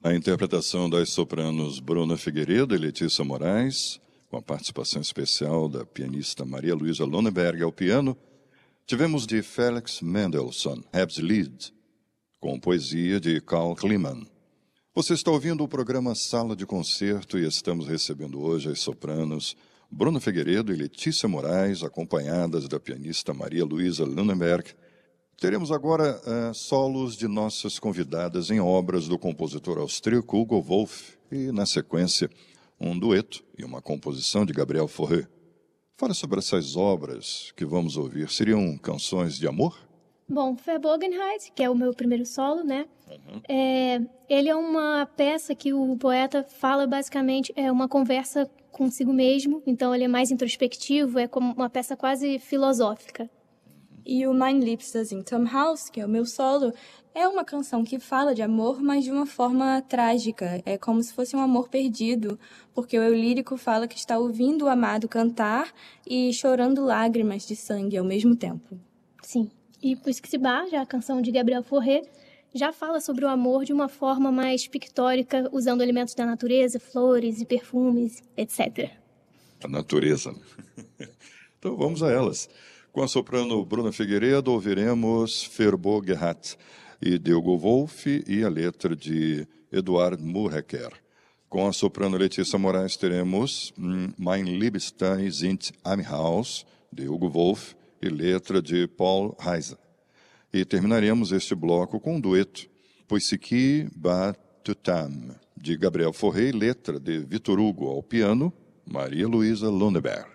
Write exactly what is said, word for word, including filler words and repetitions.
A interpretação das sopranos Bruna Figueiredo e Letícia Moraes, com a participação especial da pianista Maria Luísa Lönnenberg ao piano. Tivemos de Felix Mendelssohn, Herbstlied, com poesia de Karl Kliman. Você está ouvindo o programa Sala de Concerto e estamos recebendo hoje as sopranos Bruna Figueiredo e Letícia Moraes, acompanhadas da pianista Maria Luísa Lönnenberg. Teremos agora uh, solos de nossas convidadas em obras do compositor austríaco Hugo Wolf e, na sequência, um dueto e uma composição de Gabriel Fauré. Fale sobre essas obras que vamos ouvir. Seriam canções de amor? Bom, Verborgenheit, que é o meu primeiro solo, né? Uhum. É, ele é uma peça que o poeta fala basicamente, é uma conversa consigo mesmo, então ele é mais introspectivo, é como uma peça quase filosófica. E o Mein Liebster singt am Haus, que é o meu solo, é uma canção que fala de amor, mas de uma forma trágica. É como se fosse um amor perdido, porque o eu lírico fala que está ouvindo o amado cantar e chorando lágrimas de sangue ao mesmo tempo. Sim, e o Esquicibar, já a canção de Gabriel Fauré, já fala sobre o amor de uma forma mais pictórica, usando elementos da natureza, flores e perfumes, etcétera. A natureza. Então vamos a elas. Com a soprano Bruna Figueiredo, ouviremos Verborgenheit e de Hugo Wolf e a letra de Eduard Murreker. Com a soprano Letícia Moraes, teremos Mein Liebster singt am Haus, de Hugo Wolf, e letra de Paul Reiser. E terminaremos este bloco com um dueto, Poisiki ba tutam, de Gabriel Fauré, letra de Vitor Hugo ao piano, Maria Luísa Lönnenberg.